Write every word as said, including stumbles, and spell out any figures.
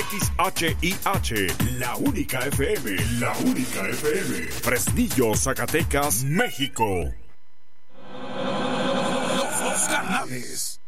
X H I H, la única F M, la única F M. Fresnillo, Zacatecas, México. Los canales.